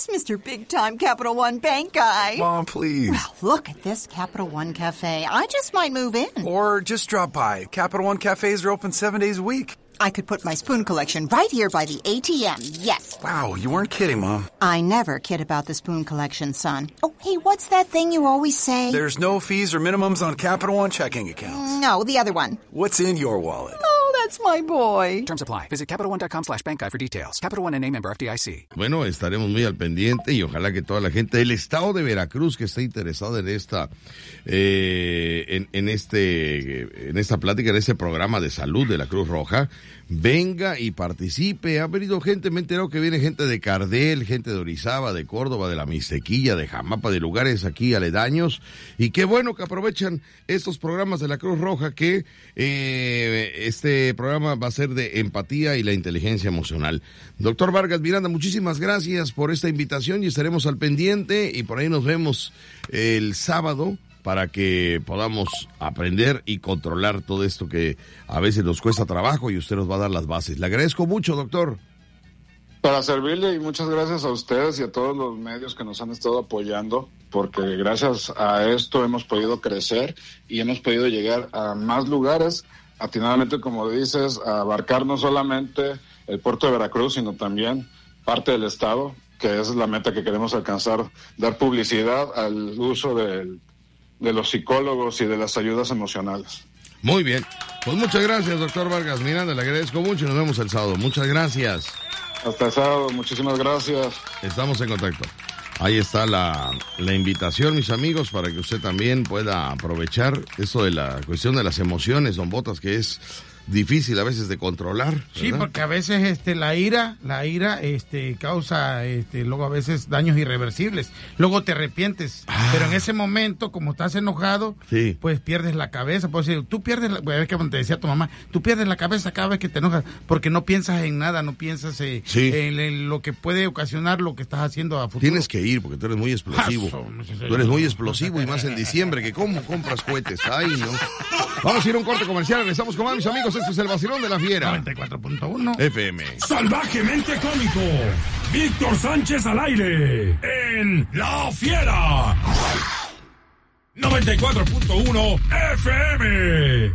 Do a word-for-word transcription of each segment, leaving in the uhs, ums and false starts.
is Mister Big Time Capital One Bank guy. Mom, please. Well, look at this Capital One Cafe. I just might move in. Or just drop by. Capital One cafes are open seven days a week. I could put my spoon collection right here by the A T M, yes. Wow, you weren't kidding, Mom. I never kid about the spoon collection, son. Oh, hey, what's that thing you always say? There's no fees or minimums on Capital One checking accounts. No, the other one. What's in your wallet? Oh, that's my boy. Terms apply. Visit CapitalOne.com slash bank guide for details. Capital One N A member F D I C. Bueno, estaremos muy al pendiente y ojalá que toda la gente del estado de Veracruz que esté interesada en esta, eh, en, en este, en esta plática, en este programa de salud de la Cruz Roja, venga y participe. Ha venido gente, me he enterado que viene gente de Cardel, gente de Orizaba, de Córdoba, de la Mixtequilla, de Jamapa, de lugares aquí aledaños. Y qué bueno que aprovechan estos programas de la Cruz Roja, que eh, este programa va a ser de empatía y la inteligencia emocional. Doctor Vargas Miranda, muchísimas gracias por esta invitación y estaremos al pendiente y por ahí nos vemos el sábado para que podamos aprender y controlar todo esto que a veces nos cuesta trabajo y usted nos va a dar las bases. Le agradezco mucho, doctor. Para servirle y muchas gracias a ustedes y a todos los medios que nos han estado apoyando, porque gracias a esto hemos podido crecer y hemos podido llegar a más lugares, atinadamente, como dices, a abarcar no solamente el puerto de Veracruz, sino también parte del estado, que es la meta que queremos alcanzar, dar publicidad al uso del de los psicólogos y de las ayudas emocionales. Muy bien. Pues muchas gracias, doctor Vargas Miranda. Le agradezco mucho y nos vemos el sábado. Muchas gracias. Hasta el sábado. Muchísimas gracias. Estamos en contacto. Ahí está la, la invitación, mis amigos, para que usted también pueda aprovechar esto de la cuestión de las emociones, don Botas, que es difícil a veces de controlar, ¿verdad? Sí, porque a veces este la ira, la ira este causa este luego a veces daños irreversibles. Luego te arrepientes, ah. pero en ese momento, como estás enojado, sí. pues pierdes la cabeza. Pues tú pierdes, la, pues, es que te decía tu mamá, tú pierdes la cabeza cada vez que te enojas, porque no piensas en nada, no piensas eh, sí. en, en lo que puede ocasionar lo que estás haciendo a futuro. Tienes que ir, porque tú eres muy explosivo. Ah, so, tú eres muy explosivo y más en diciembre, que cómo compras cohetes. Ay, no. Vamos a ir a un corte comercial, regresamos con más, mis amigos. Esto es el vacilón de la fiera. noventa y cuatro punto uno F M. Salvajemente cómico. Víctor Sánchez al aire. En La Fiera. noventa y cuatro punto uno F M.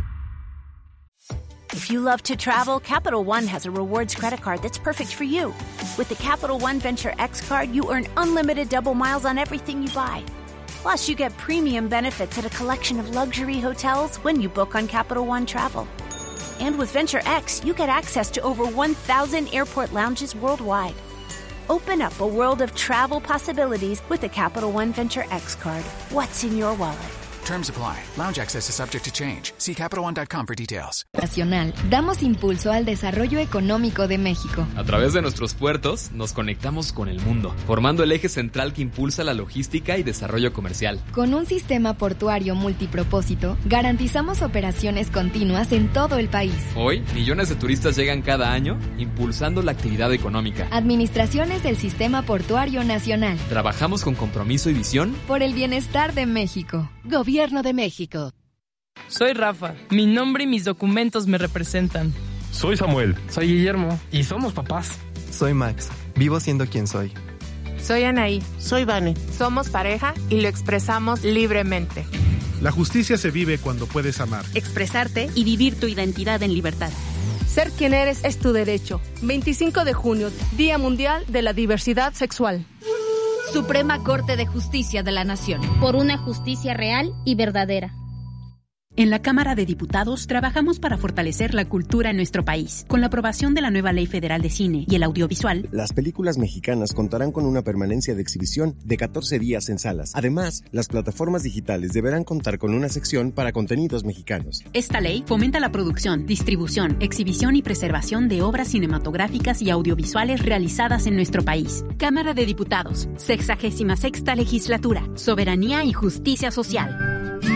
If you love to travel, Capital One has a rewards credit card that's perfect for you. With the Capital One Venture X card, you earn unlimited double miles on everything you buy. Plus, you get premium benefits at a collection of luxury hotels when you book on Capital One Travel. And with Venture X, you get access to over one thousand airport lounges worldwide. Open up a world of travel possibilities with the Capital One Venture X card. What's in your wallet? Terms apply. Lounge access is subject to change. See Capital One dot com for details. Nacional, damos impulso al desarrollo económico de México. A través de nuestros puertos, nos conectamos con el mundo, formando el eje central que impulsa la logística y desarrollo comercial. Con un sistema portuario multipropósito, garantizamos operaciones continuas en todo el país. Hoy, millones de turistas llegan cada año, impulsando la actividad económica. Administraciones del Sistema Portuario Nacional. Trabajamos con compromiso y visión por el bienestar de México. Gobierno de México. Soy Rafa. Mi nombre y mis documentos me representan. Soy Samuel. Soy Guillermo. Y somos papás. Soy Max. Vivo siendo quien soy. Soy Anaí. Soy Vane. Somos pareja y lo expresamos libremente. La justicia se vive cuando puedes amar, expresarte y vivir tu identidad en libertad. Ser quien eres es tu derecho. veinticinco de junio, Día Mundial de la Diversidad Sexual. Suprema Corte de Justicia de la Nación. Por una justicia real y verdadera. En la Cámara de Diputados trabajamos para fortalecer la cultura en nuestro país. Con la aprobación de la nueva Ley Federal de Cine y el Audiovisual, las películas mexicanas contarán con una permanencia de exhibición de catorce días en salas. Además, las plataformas digitales deberán contar con una sección para contenidos mexicanos. Esta ley fomenta la producción, distribución, exhibición y preservación de obras cinematográficas y audiovisuales realizadas en nuestro país. Cámara de Diputados, sexagésima sexta legislatura, soberanía y justicia social.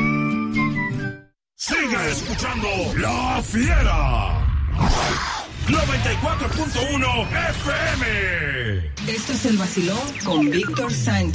Sigue escuchando La Fiera. noventa y cuatro punto uno F M. Esto es El Vacilón con Víctor Sánchez.